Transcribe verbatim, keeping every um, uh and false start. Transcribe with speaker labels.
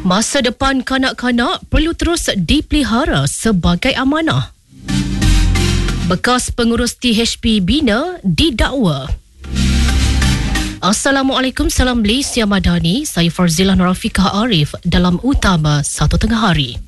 Speaker 1: Masa depan kanak-kanak perlu terus dipelihara sebagai amanah. Bekas pengurus T H P bina didakwa. Assalamualaikum, salam Malaysia Madani. Saya Farzila Nurafiqah Arif dalam Utama Satu Tengah Hari.